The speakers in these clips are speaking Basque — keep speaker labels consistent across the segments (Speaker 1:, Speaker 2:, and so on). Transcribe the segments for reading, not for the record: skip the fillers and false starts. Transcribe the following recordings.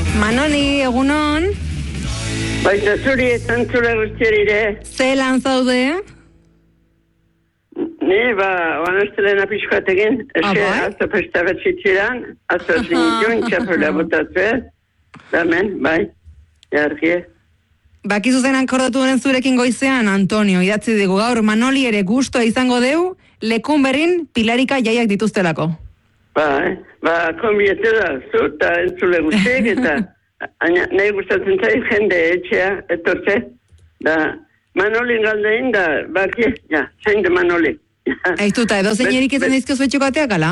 Speaker 1: Manoli, egunon?
Speaker 2: Baita zuri etantzula guztiarire.
Speaker 1: Zelan zaude?
Speaker 2: Ni, oanaztelena pixkoatekin. Eske, azto festa bat zitziran, azto zinitun, txapela botatzea. Damen, bai, jarkie.
Speaker 1: Bakizu zen ankordatu den zurekin goizean, Antonio, idatzi digu gaur, Manoli ere gustoa izango deu, lekun berrin pilarika jaiak dituztelako.
Speaker 2: Konbietu da, zu, eta entzule guztiek, eta nahi gustatzen zai jende etxea, etortze, da Manoli galdein da, baki, zain de Manoli.
Speaker 1: Aiztuta, edo zein erikitzen dizkiozu etxeko ateak, ala?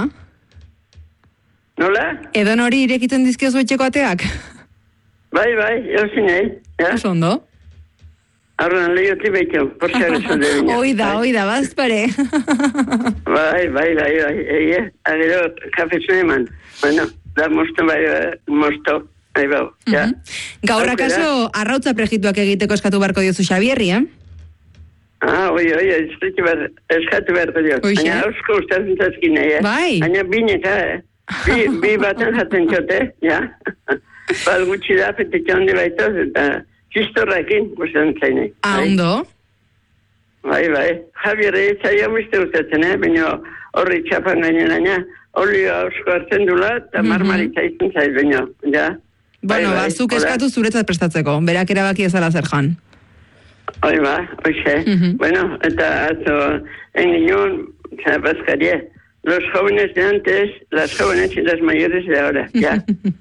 Speaker 2: Nola?
Speaker 1: Edo nori irekitzen dizkiozu etxeko ateak?
Speaker 2: Bai, jozinei.
Speaker 1: Oso ondo?
Speaker 2: Arran lehioti behitio, por si agreso de viña.
Speaker 1: Oida, bazpare.
Speaker 2: Bai, agero kafe zueman. Bueno, da mosto, nahi bau, ja.
Speaker 1: Gaur akaso arrautza prejituak egiteko eskatu beharko diozu Xabierri,
Speaker 2: eskatu beharko dio. Baina ausko ustazen zazkine,
Speaker 1: Bai.
Speaker 2: Baina bineka, bi baten jaten txote, ja. Bal gutxi da, petetxe handi baitoz, eta txistorrakin gustatzen zaine.
Speaker 1: Ondo?
Speaker 2: Bai. Javierre zaila miste gustatzen, baina horri txapan gaineraina, olio ausko hartzen dula, eta marmaritza izan zaiz, baina, ja.
Speaker 1: Bueno, zuk eskatu zuretzat prestatzeko, berak erabaki ezala zer jan.
Speaker 2: Oixe. Bueno, eta atzo, engiñón, bazkarie, los jóvenes de antes, las jóvenes y las mayores de ahora, ya.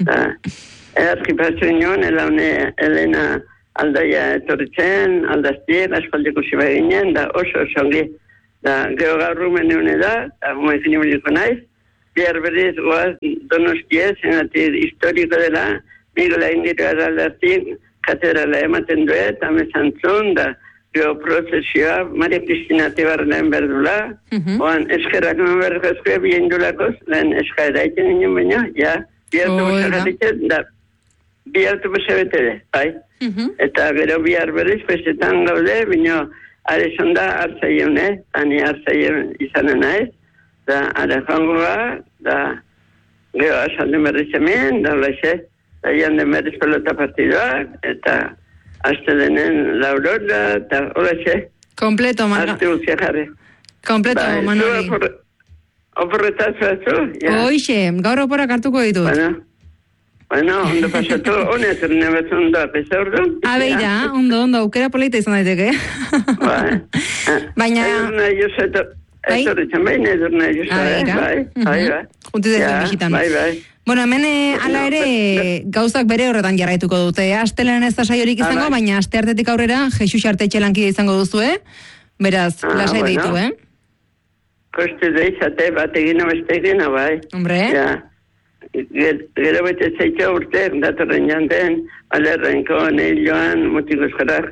Speaker 2: Erkipazio inoen, Elena aldaia etorritzen, aldaztiek, aspaldeko ziba ginen, da oso ongi. Da, geho gaur rumen eune da, moekin ibiliko naiz, bihar berriz goaz Donostiez, zenatir historiko dela, Miguel Aindiru aldaztik, katedrala ematen duet, amezantzun, da, geho prozesioa, Maria Cristina Tibarren berdula, oan eskerrak berreko eskue bien dulakoz, lehen eskaera iten inen baina, ja, bihartu bosagatitzen, da, bihartu bosabete, bai. Eta gero bihar berriz, festetan gaude, bino, arezon da, hartzaione, ani hartzaion izanen naiz, da, ara joangoa, da, gero asalden berriz hemen, da, olaxe, da, janden berriz pelota partidoak, eta, azte denen laurora, eta, olaxe.
Speaker 1: Kompleto,
Speaker 2: Azte guztia jarri.
Speaker 1: Kompleto, Manoli.
Speaker 2: Oporretaz batzu, ja.
Speaker 1: Oixe, gaur oporak hartuko ditut.
Speaker 2: Bueno, ondo pasatu, honetan nebez ondo apesa ordu.
Speaker 1: Beira, ondo, aukera polita izan daiteke. Baina...
Speaker 2: Edurna Joseto, etorritzen behin edurna Joseto, bai.
Speaker 1: Juntiz ez bizitan.
Speaker 2: Bai.
Speaker 1: Bueno, hemen ala ere gauzak bere horretan jarraituko dute. Astelenan ez da saiorik izango, baina aste artetik aurrera Jesus Artetxe lankide izango duzu, Beraz, lasai deitu,
Speaker 2: Koste da izate bat egina beste egina, bai.
Speaker 1: Hombre.
Speaker 2: Ja. Gero bete zeitza urte, datorren janten, alerrenko, neil joan, mutiko eskarak.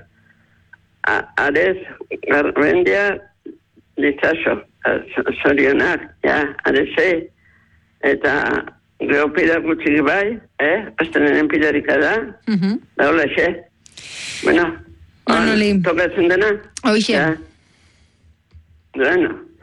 Speaker 2: Arez, garbendia, ditzaso, zorionak, arezei. Eta gero pila gutxik bai, astenenen pilarika da, da hola xe. Bueno, tokatzen dena.
Speaker 1: Oixe.
Speaker 2: Bueno.